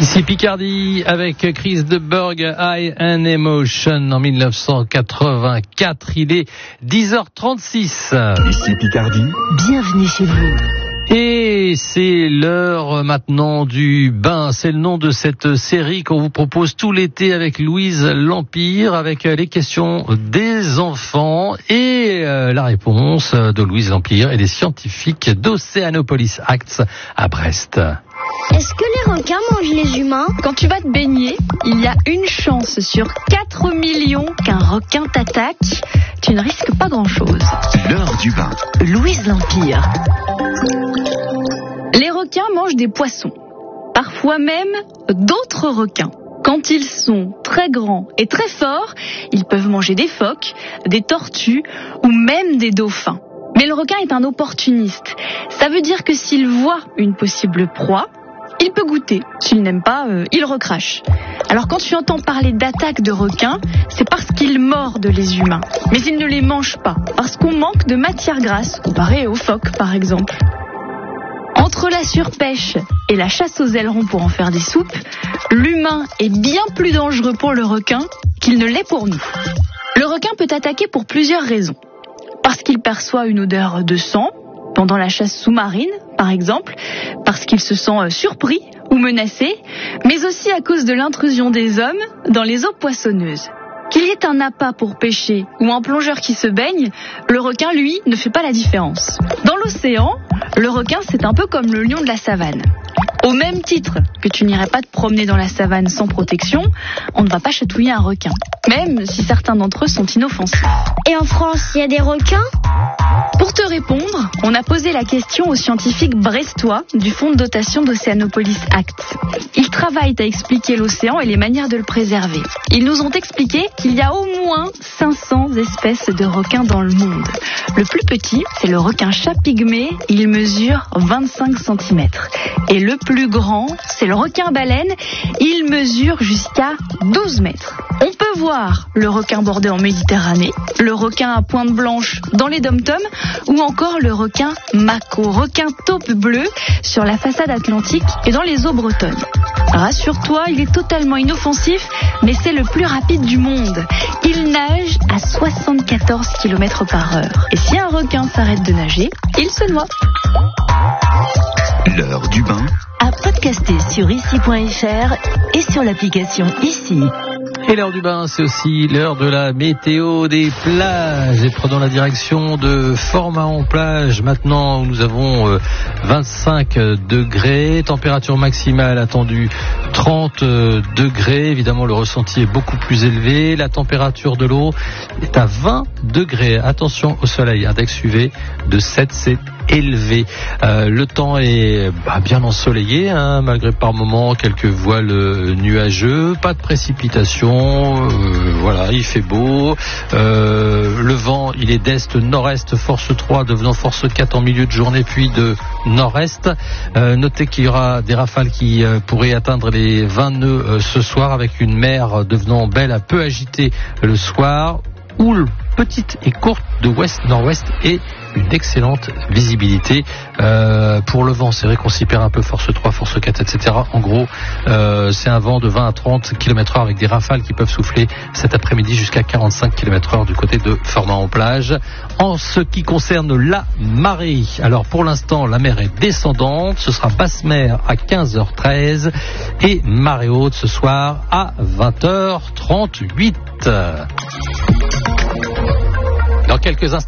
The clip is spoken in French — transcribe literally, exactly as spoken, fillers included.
Ici Picardie avec Chris de Burgh, I and Emotion en dix-neuf cent quatre-vingt-quatre. Il est dix heures trente-six. Ici Picardie. Bienvenue chez vous. Et c'est l'heure maintenant du bain. C'est le nom de cette série qu'on vous propose tout l'été avec Louise L'Empire, avec les questions des enfants et la réponse de Louise L'Empire et des scientifiques d'Oceanopolis Acts à Brest. Est-ce que les requins mangent les humains ? Quand tu vas te baigner, il y a une chance sur quatre millions qu'un requin t'attaque. Tu ne risques pas grand-chose. L'heure du bain. Louise L'Empire. Les requins mangent des poissons, parfois même d'autres requins. Quand ils sont très grands et très forts, ils peuvent manger des phoques, des tortues ou même des dauphins. Mais le requin est un opportuniste. Ça veut dire que s'il voit une possible proie, il peut goûter. S'il n'aime pas, euh, il recrache. Alors quand tu entends parler d'attaque de requins, c'est parce qu'ils mordent les humains. Mais ils ne les mangent pas, parce qu'on manque de matière grasse, comparé aux phoques par exemple. Entre la surpêche et la chasse aux ailerons pour en faire des soupes, l'humain est bien plus dangereux pour le requin qu'il ne l'est pour nous. Le requin peut attaquer pour plusieurs raisons. Parce qu'il perçoit une odeur de sang, pendant la chasse sous-marine, par exemple, parce qu'il se sent surpris ou menacé, mais aussi à cause de l'intrusion des hommes dans les eaux poissonneuses. Qu'il y ait un appât pour pêcher ou un plongeur qui se baigne, le requin, lui, ne fait pas la différence. Dans l'océan, le requin, c'est un peu comme le lion de la savane. Au même titre que tu n'irais pas te promener dans la savane sans protection, on ne va pas chatouiller un requin, même si certains d'entre eux sont inoffensifs. Et en France, il y a des requins ? Pour te répondre, on a posé la question aux scientifiques brestois du fonds de dotation d'Oceanopolis Acts. Ils travaillent à expliquer l'océan et les manières de le préserver. Ils nous ont expliqué qu'il y a au moins cinq cents espèces de requins dans le monde. Le plus petit, c'est le requin-chat pygmée, il mesure vingt-cinq centimètres. Et le plus grand, c'est le requin-baleine, il mesure jusqu'à douze mètres. On peut voir le requin bordé en Méditerranée, le requin à pointe blanche dans les dom-toms, ou encore le requin mako, requin taupe bleu sur la façade atlantique et dans les eaux bretonnes. Rassure-toi, il est totalement inoffensif, mais c'est le plus rapide du monde. Il nage à soixante-quatorze kilomètres par heure. Et si un requin s'arrête de nager, il se noie. L'heure du bain. À podcaster sur ici point f r et sur l'application Ici. Et l'heure du bain, c'est aussi l'heure de la météo des plages. Et prenons la direction de Fort-Mahon-Plage. Maintenant, où nous avons euh, vingt-cinq degrés. Température maximale attendue trente degrés. Évidemment, le ressenti est beaucoup plus élevé. La température de l'eau est à vingt degrés. Attention au soleil. Index U V de sept, c'est élevé. Euh, le temps est bah, bien ensoleillé, hein, malgré par moments quelques voiles nuageux. Pas de précipitation. Euh, voilà, il fait beau. Euh, le vent, il est d'est-nord-est, force trois, devenant force quatre en milieu de journée, puis de nord-est. Euh, notez qu'il y aura des rafales qui euh, pourraient atteindre les vingt nœuds euh, ce soir, avec une mer devenant belle à peu agitée le soir. Houle petite et courte de ouest-nord-ouest et une excellente visibilité. Euh, pour le vent, c'est vrai qu'on s'y perd un peu, force trois, force quatre, et cetera. En gros, euh, c'est un vent de vingt à trente kilomètres heure avec des rafales qui peuvent souffler cet après-midi jusqu'à quarante-cinq kilomètres heure du côté de Fort-Mahon-Plage. En ce qui concerne la marée, alors pour l'instant, la mer est descendante. Ce sera basse mer à quinze heures treize et marée haute ce soir à vingt heures trente-huit. Dans quelques instants.